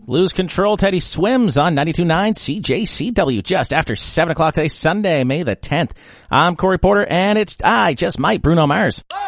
Lose Control, Teddy Swims on 92.9 CJCW just after 7 o'clock today, Sunday, May the 10th. I'm Corey Porter, and it's I Just Might, Bruno Mars.